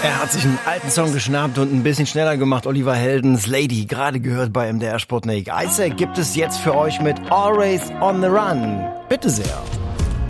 Er hat sich einen alten Song geschnappt und ein bisschen schneller gemacht. Oliver Heldens Lady, gerade gehört bei MDR Sputnik. Isaac gibt es jetzt für euch mit Always on the Run. Bitte sehr.